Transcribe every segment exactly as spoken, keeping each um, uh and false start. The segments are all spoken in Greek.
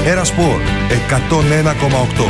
Ερασπορ εκατόν ένα κόμμα οκτώ.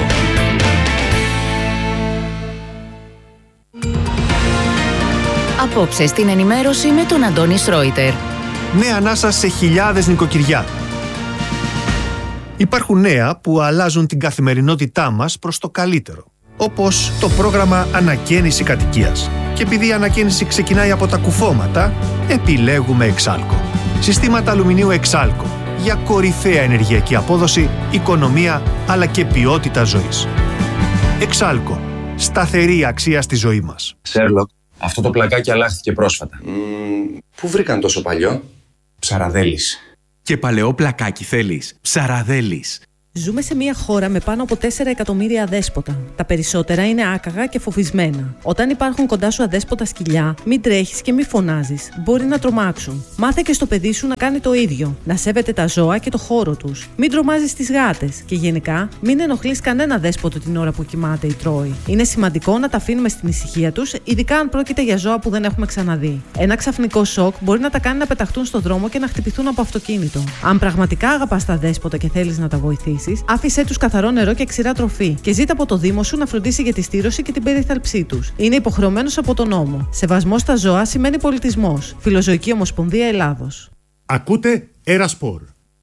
Απόψε στην ενημέρωση με τον Αντώνη Σρόιτερ. Νέα ανάσα σε χιλιάδες νοικοκυριά. Υπάρχουν νέα που αλλάζουν την καθημερινότητά μας προς το καλύτερο. Όπως το πρόγραμμα Ανακαίνιση Κατοικίας. Και επειδή η ανακαίνιση ξεκινάει από τα κουφώματα, επιλέγουμε Εξάλκο. Συστήματα αλουμινίου Εξάλκο. Για κορυφαία ενεργειακή απόδοση, οικονομία αλλά και ποιότητα ζωής. Εξάλκο. Σταθερή αξία στη ζωή μας. Σέρλοκ, αυτό το πλακάκι αλλάχθηκε πρόσφατα. Mm, πού βρήκαν τόσο παλιό? Ψαραδέλης. Και παλαιό πλακάκι θέλεις? Ψαραδέλης. Ζούμε σε μια χώρα με πάνω από τέσσερα εκατομμύρια αδέσποτα. Τα περισσότερα είναι άκαγα και φοβισμένα. Όταν υπάρχουν κοντά σου αδέσποτα σκυλιά, μην τρέχεις και μην φωνάζεις. Μπορεί να τρομάξουν. Μάθε και στο παιδί σου να κάνει το ίδιο. Να σέβεται τα ζώα και το χώρο τους. Μην τρομάζεις τις γάτες. Και γενικά, μην ενοχλείς κανένα δέσποτο την ώρα που κοιμάται ή τρώει. Είναι σημαντικό να τα αφήνουμε στην ησυχία τους, ειδικά αν πρόκειται για ζώα που δεν έχουμε ξαναδεί. Ένα ξαφνικό σοκ μπορεί να τα κάνει να πεταχτούν στον δρόμο και να χτυπηθούν από αυτοκίνητο. Αν πραγματικά αγαπάς τα δέσποτα και θέλεις να τα βοηθήσεις, άφησέ τους καθαρό νερό και ξηρά τροφή και ζήτα από το Δήμο σου να φροντίσει για τη στήρωση και την περίθαλψή τους. Είναι υποχρεωμένος από τον νόμο. Σεβασμός στα ζώα σημαίνει πολιτισμός. Φιλοζωική Ομοσπονδία Ελλάδος. Ακούτε Ερασπορ.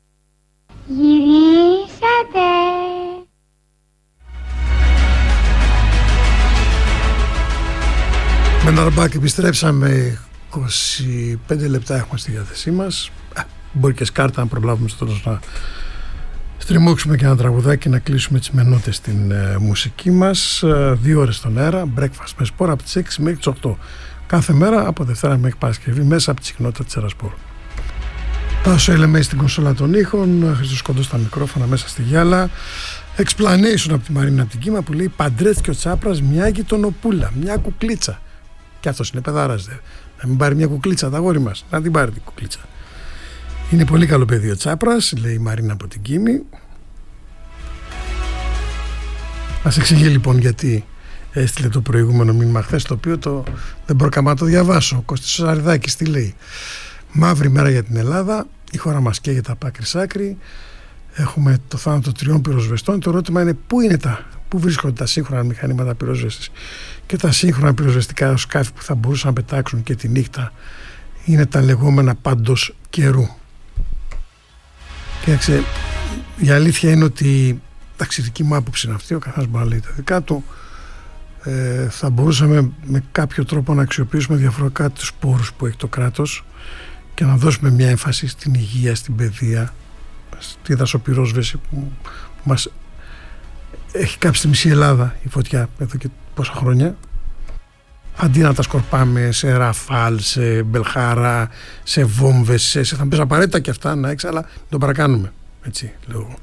Γυρίσατε. Με ένα ρομπάκι επιστρέψαμε. είκοσι πέντε λεπτά έχουμε στη διάθεσή μας. Μπορεί και σκάρτα αν προλάβουμε στο τέλος να στριμώξουμε και ένα τραγουδάκι, να κλείσουμε τις μενότες στην ε, μουσική μας. Ε, δύο ώρες στον αέρα, breakfast με σπορ από τις έξι μέχρι τις οκτώ. Κάθε μέρα από Δευτέρα μέχρι Παρασκευή μέσα από τη συχνότητα της Ερασπορ. Τάσο Ελεμέ στην κονσόλα των ήχων, Χρήστος Κοντός στα μικρόφωνα μέσα στη γυάλα. Explanation από τη Μαρίνα από την Κύμα που λέει παντρέθηκε ο Τσάπρας μια γειτονοπούλα, μια κουκλίτσα. Και αυτός είναι παιδάρας, δε. Να μην πάρει μια κουκλίτσα, τα αγόρι μας, να την πάρει την κουκλίτσα. Είναι πολύ καλό παιδί ο Τσάπρας, λέει η Μαρίνα από την Κίμη. Μας εξηγεί λοιπόν γιατί έστειλε το προηγούμενο μήνυμα χθες, το οποίο το, δεν μπορώ να το διαβάσω. Ο Κωστής Σαριδάκης τι λέει? Μαύρη μέρα για την Ελλάδα, η χώρα μας καίγεται από άκρη σ' άκρη. Έχουμε το θάνατο τριών πυροσβεστών. Το ερώτημα είναι πού είναι τα, πού βρίσκονται τα σύγχρονα μηχανήματα πυροσβέστης και τα σύγχρονα πυροσβεστικά σκάφη που θα μπορούσαν να πετάξουν και τη νύχτα. Είναι τα λεγόμενα πάντως καιρού. Κοίταξε, η αλήθεια είναι ότι, εντάξει, δική μου άποψη είναι αυτή, ο καθένας μπορεί να λέει τα δικά του, ε, θα μπορούσαμε με κάποιο τρόπο να αξιοποιήσουμε διαφορετικά τους πόρους που έχει το κράτος και να δώσουμε μια έμφαση στην υγεία, στην παιδεία, στη δασοπυρόσβεση που, που μας έχει κάψει τη μισή Ελλάδα η φωτιά εδώ και πόσα χρόνια, αντί να τα σκορπάμε σε ραφάλ, σε μπελχάρα, σε βόμβες, σε, σε θα μπεις απαραίτητα και αυτά να έχεις, αλλά το παρακάνουμε, έτσι λέω.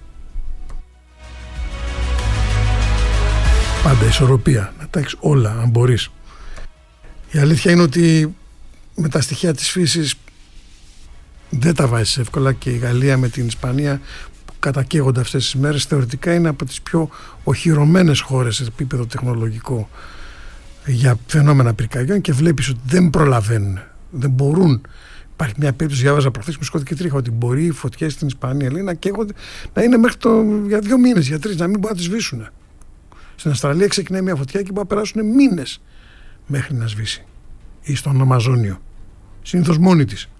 Πάντα ισορροπία, να τα έχεις όλα αν μπορείς. Η αλήθεια είναι ότι με τα στοιχεία της φύσης δεν τα βάζεις εύκολα και η Γαλλία με την Ισπανία που κατακαίγονται αυτές τις μέρες θεωρητικά είναι από τις πιο οχυρωμένες χώρες σε επίπεδο τεχνολογικό για φαινόμενα πυρκαγιών και βλέπεις ότι δεν προλαβαίνουν, δεν μπορούν. Υπάρχει μια περίπτωση, διάβαζα προχθές με σκόθηκε τρίχα, ότι μπορεί οι φωτιές στην Ισπανία λέει, να καίγονται, να είναι μέχρι το, για δύο μήνες, για τρεις, να μην μπορούν να τις σβήσουν. Στην Αυστραλία ξεκινάει μια φωτιά και μπορεί να περάσουν μήνες μέχρι να σβήσει. Ή στον Αμαζόνιο. Συνήθως μόνη της.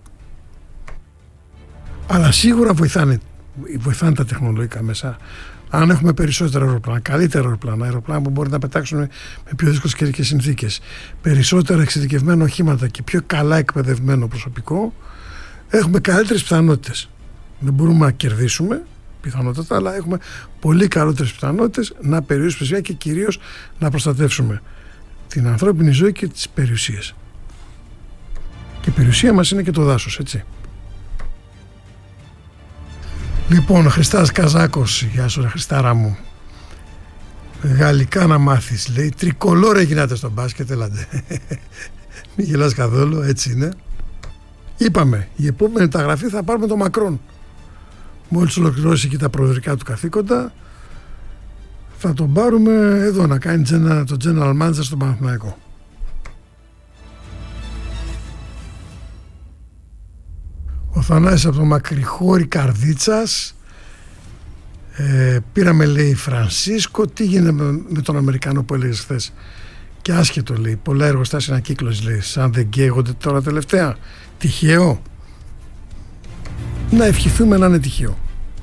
Αλλά σίγουρα βοηθάνε, βοηθάνε τα τεχνολογικά μέσα. Αν έχουμε περισσότερα αεροπλάνα, καλύτερα αεροπλάνα, αεροπλάνα που μπορεί να πετάξουν με πιο δύσκολες καιρικές συνθήκες, περισσότερα εξειδικευμένα οχήματα και πιο καλά εκπαιδευμένο προσωπικό, έχουμε καλύτερες πιθανότητες. Δεν μπορούμε να κερδίσουμε πιθανότατα, αλλά έχουμε πολύ καλύτερες πιθανότητες να περιορίσουμε και κυρίως να προστατεύσουμε την ανθρώπινη ζωή και τις περιουσίες. Και η περιουσία μας είναι και το δάσος, έτσι. Λοιπόν, Χριστάς Καζάκος, γεια σου ρε Χριστάρα μου. Γαλλικά να μάθεις, λέει. Τρικολόρε γινάτε στο μπάσκετ, έλατε. Μην γελάς καθόλου, έτσι είναι. Είπαμε, η επόμενη μεταγραφή θα πάρουμε τον Μακρόν. Μόλις ολοκληρώσει και τα προεδρικά του καθήκοντα, θα τον πάρουμε εδώ να κάνει το General Manager στον Παναθηναϊκό. Ο Θανάσης από το Μακριχώρι Καρδίτσας Ε, πήραμε, λέει, Φρανσίσκο. Τι γίνεται με, με τον Αμερικανό που έλεγες χθες? Και άσχετο, λέει, πολλά εργοστάσια ανακύκλωση, λέει, σαν δεν καίγονται τώρα τελευταία. Τυχαίο? Να ευχηθούμε να είναι τυχαίο.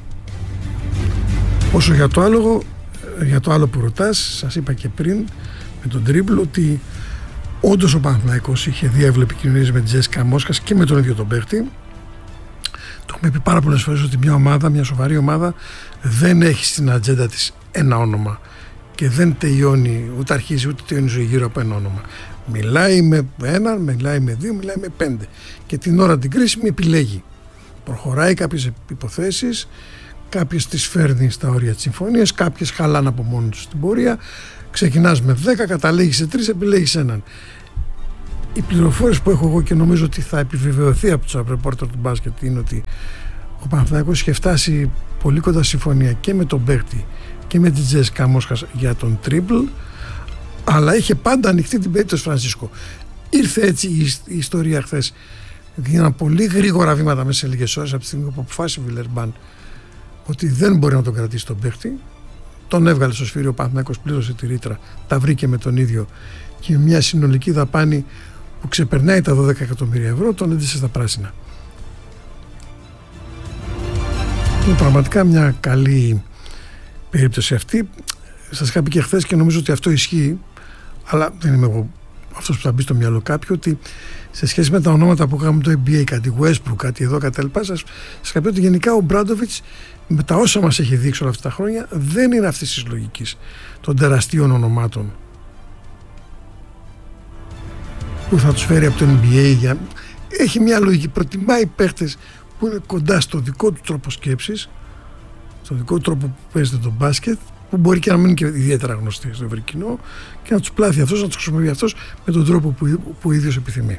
Όσο για το άλλο, για το άλλο που ρωτάς, σας είπα και πριν με τον Τρίπλ ότι όντως ο Παναθηναϊκός είχε διάβλε επικοινωνίες με τη Τζέσικα Μόσχας και με τον ίδιο τον παίχτη. Το έχουμε πει πάρα πολλές φορές ότι μια ομάδα, μια σοβαρή ομάδα δεν έχει στην ατζέντα της ένα όνομα και δεν τελειώνει, ούτε αρχίζει ούτε τελειώνει η ζωή γύρω από ένα όνομα. Μιλάει με έναν, μιλάει με δύο, μιλάει με πέντε και την ώρα την κρίσιμη επιλέγει. Προχωράει κάποιες υποθέσεις, κάποιες τις φέρνει στα όρια της συμφωνίας, κάποιες χαλάνε από μόνοι τους στην πορεία. Ξεκινάς με δέκα, καταλήγεις σε τρεις, επιλέγεις έναν. Οι πληροφορίες που έχω εγώ και νομίζω ότι θα επιβεβαιωθεί από τους ρεπόρτερ του μπάσκετ είναι ότι ο Παναθηναϊκός είχε φτάσει πολύ κοντά συμφωνία και με τον παίκτη και με την Τζέσικα Μόσχας για τον Τρίπλ, αλλά είχε πάντα ανοιχτή την περίπτωση Φρανσίσκο. Ήρθε έτσι η ιστορία χθες. Γίνανε πολύ γρήγορα βήματα μέσα σε λίγες ώρες από τη στιγμή που αποφάσισε ο Βιλερμπάν ότι δεν μπορεί να τον κρατήσει τον παίχτη. Τον έβγαλε στο σφυρί, ο Παναθηναϊκός πλήρωσε τη ρήτρα, τα βρήκε με τον ίδιο και μια συνολική δαπάνη που ξεπερνάει τα δώδεκα εκατομμύρια ευρώ τον έδειξε στα πράσινα. Είναι πραγματικά μια καλή περίπτωση αυτή. Σας είχα πει και χθες και νομίζω ότι αυτό ισχύει, αλλά δεν είμαι εγώ αυτός που θα μπει στο μυαλό κάποιου, ότι σε σχέση με τα ονόματα που είχαμε το N B A, κάτι Westbrook, κάτι εδώ, κάτι λοιπά, σας είχα πει ότι γενικά ο Μπράντοβιτς με τα όσα μας έχει δείξει όλα αυτά τα χρόνια δεν είναι αυτής της λογικής των τεραστίων ονομάτων που θα τους φέρει από το N B A. Για... έχει μια λογική, προτιμάει παίχτες που είναι κοντά στο δικό του τρόπο σκέψης, στο δικό του τρόπο που παίζεται το μπάσκετ, που μπορεί και να μην είναι και ιδιαίτερα γνωστοί στο ευρύ κοινό, και να τους πλάθει αυτός, να τους χρησιμοποιεί αυτός με τον τρόπο που, που ο ίδιος επιθυμεί.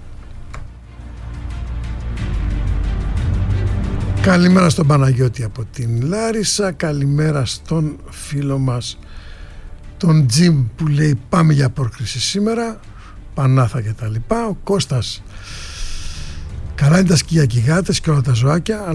Καλημέρα στον Παναγιώτη από την Λάρισα, καλημέρα στον φίλο μας τον Τζιμ που λέει πάμε για πρόκριση σήμερα, Πανάθα και τα λοιπά. Ο Κώστας, καλά είναι τα σκυλιά και οι γάτες και όλα τα ζωάκια,